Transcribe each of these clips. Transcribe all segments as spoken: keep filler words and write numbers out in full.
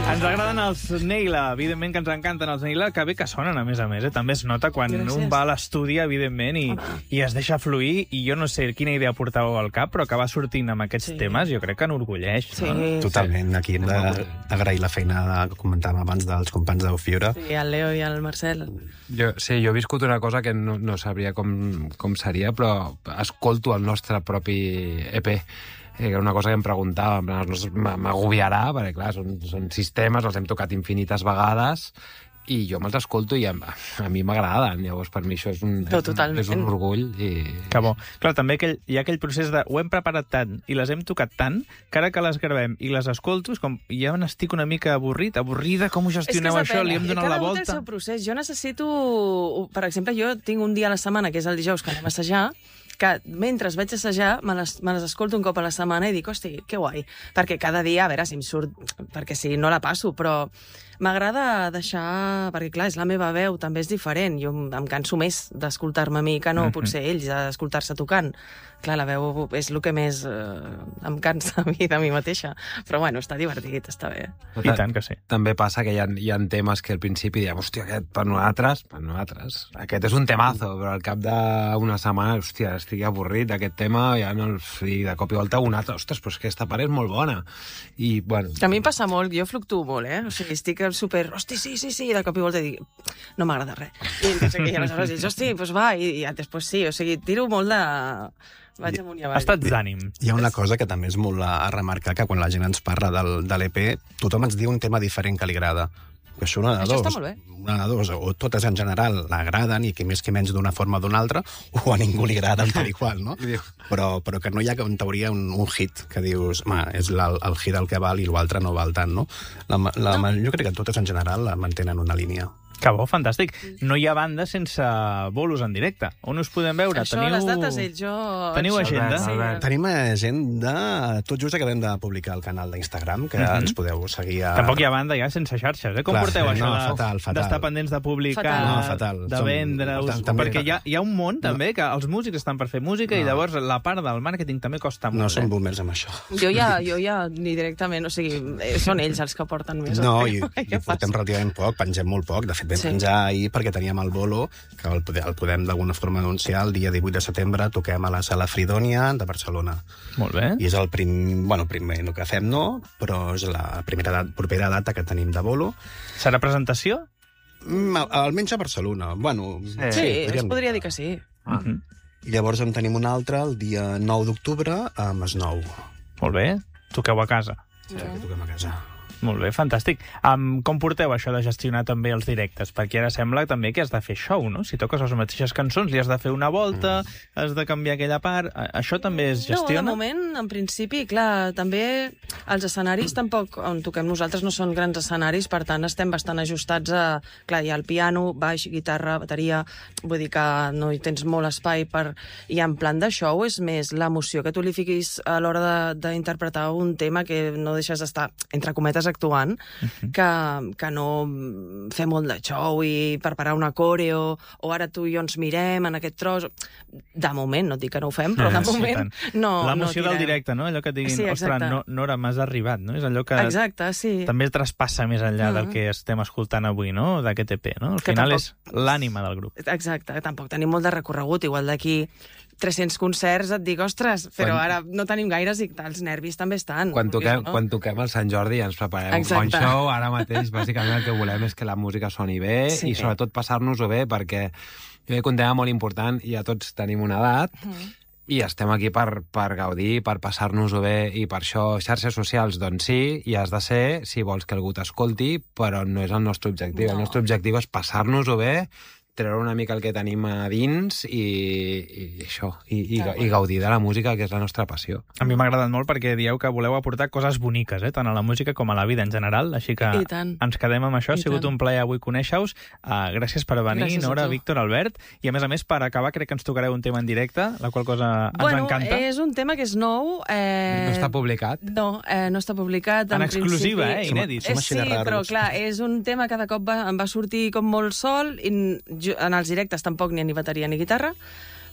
Ens agraden els Neila, evidentment que ens encanten els Neila, que bé que sonen, a més a més. Eh? També es nota quan Gràcies. un va a l'estudi, evidentment, i, i es deixa fluir, i jo no sé quina idea portàveu al cap, però que va sortint amb aquests sí. temes, jo crec que enorgulleix. Sí. No? Totalment. Aquí hem d'agrair la feina que comentàvem abans dels companys d'Ofiura. Sí, el Leo i el Marcel. Jo, sí, jo he viscut una cosa que no, no sabria com, com seria, però escolto el nostre propi E P. Era una cosa que em preguntava, m'agobiarà, perquè clar, són, són sistemes, els hem tocat infinites vegades, i jo me'ls escolto i a, a mi m'agraden. Llavors, per mi això és un, no, és un orgull. I... Que bo. Clar, també aquell, hi ha aquell procés de ho hem preparat tant i les hem tocat tant que ara que les gravem i les escolto, és com ja n'estic una mica avorrit, avorrida, com ho gestioneu això? Li hem donat la volta? Cada un té el seu procés. Jo necessito... Per exemple, jo tinc un dia a la setmana, que és el dijous, que anem a assajar, que mentre vaig assajar me les, me les escolto un cop a la setmana i dic, hosti, que guai. Perquè cada dia, a veure si em surt... Perquè si no la passo, però m'agrada deixar... Perquè, clar, és la meva veu, també és diferent. Jo em canso més d'escoltar-me a mi que no, mm-hmm. potser ells, d'escoltar-se tocant. Clar, la veu és el que més eh, em cansa a mi de mi mateixa. Però, bueno, està divertit, està bé. I tant que sí. També passa que hi ha, hi ha temes que al principi diem, hòstia, aquest per nosaltres, per nosaltres, aquest és un temazo, però al cap d'una setmana, hòstia, estic avorrit d'aquest tema, ja no el... I de cop i volta un altre, ostres, però és que aquesta part és molt bona. I, bueno... A mi em passa molt, jo fluctuo molt, eh? O sigui, estic super, hosti, sí, sí, sí, i de cop i volta dic, no m'agrada res. I no sé què, i aleshores dic, hosti, doncs va, i, i després sí, o sigui, tiro molt de... Vaig amunt i avall. Estats d'ànim. Hi ha una cosa que també és molt a, a remarcar, que quan la gent ens parla del, de l'E P, tothom ens diu un tema diferent que li agrada. Això, una de Això dos, està molt bé. Una de dos, o totes en general l'agraden, i que més que menys d'una forma o d'una altra, o a ningú li agraden per igual, no? Però, però que no hi ha, en teoria, un, un hit que dius, ma, és la, el hit el que val i l'altre no val tant, no? La, la, no. Jo crec que totes en general mantenen una línia. Que bo, fantàstic. No hi ha banda sense bolos en directe. On us podem veure? Això, Teniu... les dates, ells, jo... Teniu això... agenda? Sí. Tenim agenda... Tot just acabem de publicar el canal d'Instagram, que mm-hmm. ens podeu seguir a... Tampoc hi ha banda ja sense xarxes, eh? Com Clar, porteu no, això no, fatal, fatal. d'estar pendents de publicar, fatal. No, fatal. de vendre-us... Som... Perquè hi ha, hi ha un món, també, que els músics estan per fer música no. i llavors la part del màrqueting també costa molt. No som eh? boomers amb això. Jo ja, jo ja ni directament, o sigui, són ells els que porten més. No, i, i portem relativament poc, pengem molt poc. De fet, vam sí. penjar ahir perquè teníem el bolo, que el, el podem d'alguna forma anunciar, el dia divuit de setembre toquem a la Sala Fridònia de Barcelona. Molt bé. I és el prim... Bueno, primer no que fem, no, però és la primera dat, propera data que tenim de bolo. Serà presentació? Mm, almenys a Barcelona. Bueno, sí, sí es podria dir que sí. Ah. Mm-hmm. I llavors en tenim un altre el dia nou d'octubre a Masnou. Molt bé. Toqueu a casa. Sí, que toquem a casa. Molt bé, fantàstic. Um, com porteu això de gestionar també els directes? Perquè ara sembla també que has de fer show, no? Si toques les mateixes cançons, li has de fer una volta, mm. has de canviar aquella part... Això també es gestiona? No, de moment, en principi, clar, també els escenaris tampoc, on toquem nosaltres, no són grans escenaris, per tant, estem bastant ajustats a... Clar, hi ha el piano, baix, guitarra, bateria... Vull dir que no hi tens molt espai per... I en plan de show és més l'emoció que tu li fiquis a l'hora d'interpretar un tema que no deixes d'estar, entre cometes, actuant, uh-huh. que, que no fer molt de show i preparar una coreo, o ara tu i jo ens mirem en aquest tros... De moment, no et dic que no ho fem, però de sí, moment no... L'emoció no del directe, no? Allò que et diguin, sí, ostres, no, Nora, m'has arribat, no? És allò que exacte, sí. també traspassa més enllà uh-huh. del que estem escoltant avui, no? D'aquest E P, no? Al que final tampoc... és l'ànima del grup. Exacte, tampoc tenim molt de recorregut, igual d'aquí tres-cents concerts et dic, ostres, però quan... ara no tenim gaires i els nervis també estan. Quan toquem, no? Quan toquem el Sant Jordi ens preparem Exacte. un bon show, ara mateix bàsicament el que volem és que la música soni bé sí. i sobretot passar-nos-ho bé, perquè jo crec que un tema molt important, i ja tots tenim una edat, mm. i estem aquí per, per gaudir, per passar-nos-ho bé, i per això xarxes socials, doncs sí, i has de ser, si vols que algú t'escolti, però no és el nostre objectiu. No. El nostre objectiu és passar-nos-ho bé, treure una mica el que tenim a dins i, i això, i, i, i gaudir de la música, que és la nostra passió. A mi m'ha agradat molt perquè dieu que voleu aportar coses boniques, eh? Tant a la música com a la vida en general, així que ens quedem amb això. Ha sigut un plaer avui conèixer-us. Uh, gràcies per venir, gràcies Nora, Víctor, Albert, i a més a més, per acabar, crec que ens tocareu un tema en directe, la qual cosa ens bueno, encanta. Bueno, és un tema que és nou. Eh... No està publicat? No, eh, no està publicat. En, en exclusiva, eh? Inèdit. Som, som sí, però clar, és un tema que de cop va, em va sortir com molt sol, i en els directes tampoc ni ni bateria ni guitarra,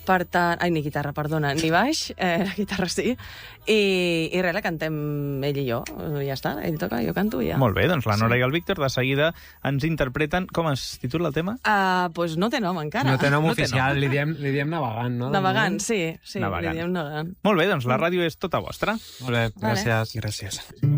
Per tant... Ai, ni guitarra, perdona, ni baix, eh, la guitarra sí. I, i res, la cantem ell i jo. Ja està, ell toca, jo canto i ja. Molt bé, doncs la Nora sí. i el Víctor de seguida ens interpreten... Com es titula el tema? Uh, pues no té nom encara. No té nom no oficial, té nom. Li, diem, li diem navegant, no? Navegant, sí, sí, navegant. li diem navegant. Molt bé, doncs la ràdio és tota vostra. Molt bé, gràcies. Vale. Gràcies.